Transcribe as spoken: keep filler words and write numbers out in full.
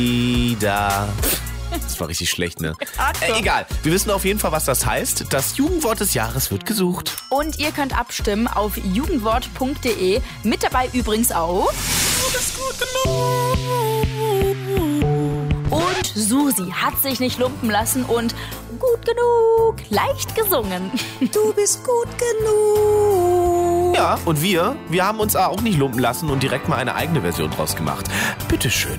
Ida. Das war richtig schlecht, ne? Äh, egal. Wir wissen auf jeden Fall, was das heißt. Das Jugendwort des Jahres wird gesucht. Und ihr könnt abstimmen auf jugendwort punkt de. Mit dabei übrigens auch... Du bist gut genug. Und Susi hat sich nicht lumpen lassen und gut genug leicht gesungen. Du bist gut genug. Ja, und wir, wir haben uns auch nicht lumpen lassen und direkt mal eine eigene Version draus gemacht. Bitteschön.